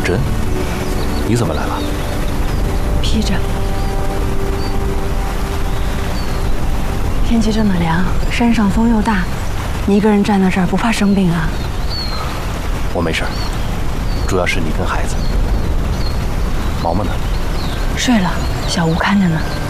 真，你怎么来了？ 披着。天气这么凉，山上风又大，你一个人站在这儿不怕生病啊？ 我没事，主要是你跟孩子。毛毛呢？ 睡了，小吴看着呢。